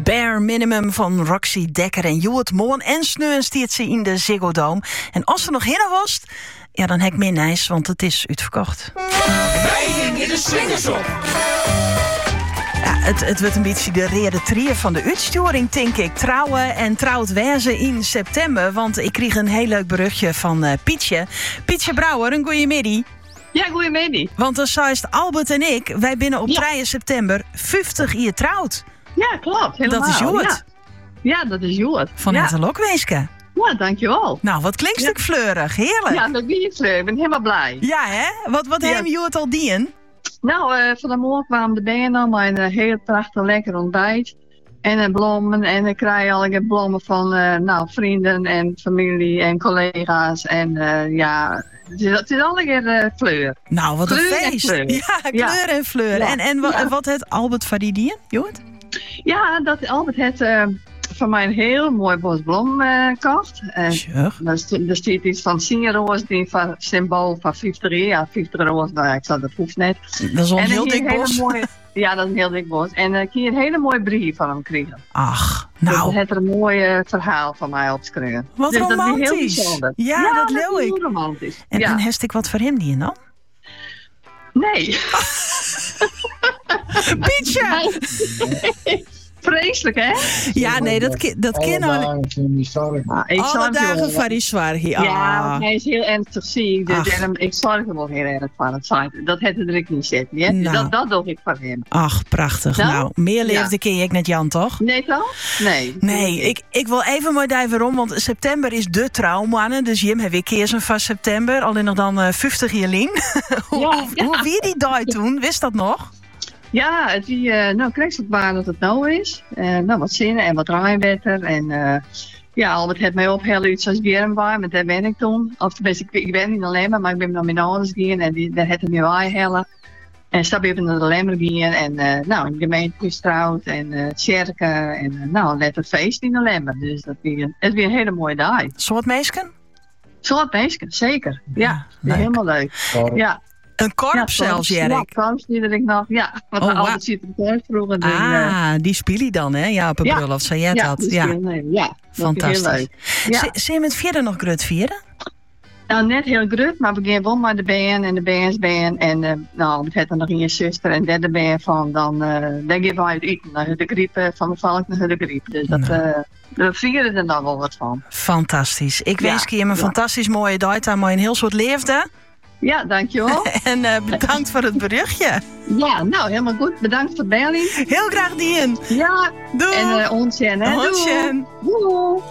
Bare Minimum van Roxy Dekker en Joet Moon en Sneun stiert ze in de Ziggo Dome. En als er nog hinnen was, ja, dan heb ik meer nijs, want het is uitverkocht. Wij gingen de swingers op. Ja, het wordt een beetje de rede trieën van de uitsturing, denk ik. Trouwen en trouwt wezen in september. Want ik kreeg een heel leuk berichtje van Pietje. Pietje Brouwer, een goeie middag. Ja, goeiemiddag. Want dan zei Albert en ik, wij binnen op 3 september 50 jaar trouwd. Ja, klopt. Helemaal. Dat is Joet. Ja, dat is Joet. Van het Lokweeske. Ja, dankjewel. Nou, wat klinkt stuk fleurig. Heerlijk. Ja, dat ben je fleur. Ik ben helemaal blij. Ja, hè? Wat hebben Joet al dien? Nou, vanmorgen kwamen de benen met een heel prachtig lekker ontbijt. En bloemen. En ik krijg al bloemen van vrienden en familie en collega's. En ja, het is al een keer fleur. Nou, wat kleur een feest. Ja, kleur en fleur. Ja. En wat het Albert van die dien, Joet? Ja, dat Albert het van mij een heel mooi bos bloem kocht. Er staat iets van sinjeroos, die van symbool van 50 jaar. Ja, 50 roos, nou ja, ik zag dat hoeft net. Dat is wel een heel dik bos. Ja, dat is een heel dik bos. En ik heb een hele mooie brief van hem gekregen. Ach, nou. Dus hij heeft er een mooi verhaal van mij opgeschreven. Wat dus romantisch. Dat is heel bijzonder. Ja, dat leuk is ik. heel romantisch. En heeft ik wat voor hem die dan? Nee. Pietje! Vreselijk, hè? Ja, nee, dat ken al. Alle dagen van die zwaar. Ja, want hij is heel ernstig ziek. Dus ik zorg er wel heel erg van. Dat had er ik niet zitten. Ja? Nou. Dat doe ik van hem. Ach, prachtig. Nou, meer leefde ken je ik net Jan, toch? Nee, toch? Nee. Nee, ik wil even mooi dijven om, want september is de trouwmannen. Dus Jim heb ik keer van september. Alleen nog dan 50 jaar lang. Hoe wie die dag toen? Wist dat nog? Ja, ik kreeg het waar dat het nou is. Wat zinnen en wat rijwetter. En Albert heeft mij opgehaald iets als Germbaar, maar daar ben ik toen. Of tenminste, ik ben niet alleen maar ik ben naar mijn ouders gegaan en daar heeft hij mij bijgehaald. En stap even naar de Lemmer gegaan en in de gemeente is trouwd en kerken en net het feest in de Lemmer. Dus het weer een hele mooie dag. Soort meisken? Soort meisken, zeker. Ja, helemaal leuk. Ja. Een korps zelfs, Jerk. Ja, korps die ik nog. Ja, wat we altijd zitten thuis vroeger. Die speel je dan, hè? Ja, op een brullof, zei jij dat? Ja, fantastisch. Heel leuk. Ja. Zie je met verder nog grut vieren? Nou, net heel grut, maar we gaan wel maar de band en de bandsband. En we hebben nog een zuster en derde band van. Dan geven wij het eten naar de griep, van de valk naar de griep. Dus dat... we vieren er dan wel wat van. Fantastisch. Ik wens je een fantastisch mooie dag aan, maar een heel soort leefde. Ja, dankjewel. En bedankt voor het berichtje. Ja, nou, helemaal goed. Bedankt voor het bellen. Heel graag dien. Ja. Doei. En ons, hè. Doei. Doei.